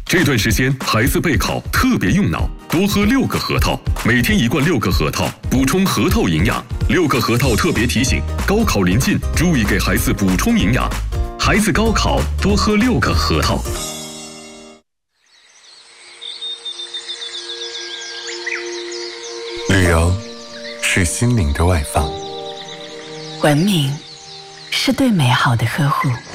这段时间孩子备考特别用脑，多喝6个核桃，每天1罐6个核桃，补充核桃营养。6个核桃特别提醒：高考临近，注意给孩子补充营养。孩子高考多喝6个核桃。 旅游是心灵的外放， 文明是对美好的呵护。